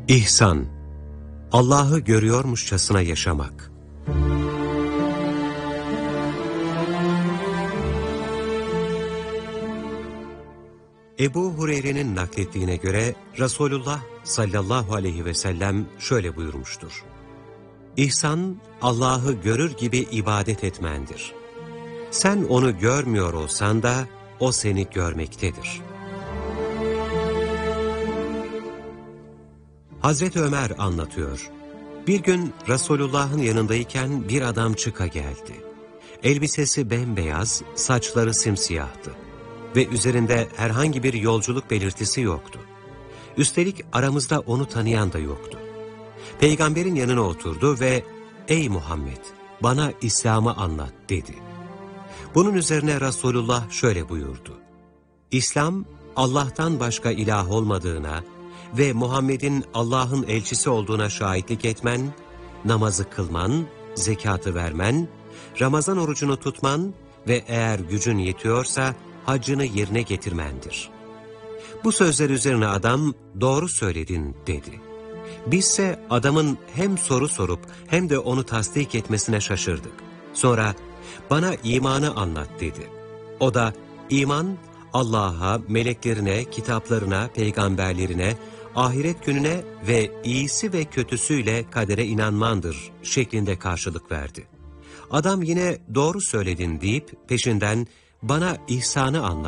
İhsan, Allah'ı görüyormuşçasına yaşamak. Ebu Hureyre'nin naklettiğine göre Resulullah sallallahu aleyhi ve sellem şöyle buyurmuştur. İhsan, Allah'ı görür gibi ibadet etmendir. Sen onu görmüyor olsan da o seni görmektedir. Hazreti Ömer anlatıyor. Bir gün Resulullah'ın yanındayken bir adam çıka geldi. Elbisesi bembeyaz, saçları simsiyahtı ve üzerinde herhangi bir yolculuk belirtisi yoktu. Üstelik aramızda onu tanıyan da yoktu. Peygamberin yanına oturdu ve "Ey Muhammed, bana İslam'ı anlat" dedi. Bunun üzerine Resulullah şöyle buyurdu. İslam, Allah'tan başka ilah olmadığına ve Muhammed'in Allah'ın elçisi olduğuna şahitlik etmen, namazı kılman, zekatı vermen, Ramazan orucunu tutman ve eğer gücün yetiyorsa haccını yerine getirmendir. Bu sözler üzerine adam "Doğru söyledin" dedi. Bizse adamın hem soru sorup hem de onu tasdik etmesine şaşırdık. Sonra "Bana imanı anlat" dedi. O da "İman, Allah'a, meleklerine, kitaplarına, peygamberlerine, ahiret gününe ve iyisi ve kötüsüyle kadere inanmandır" şeklinde karşılık verdi. Adam yine "Doğru söyledin" deyip peşinden "Bana ihsanı anlat"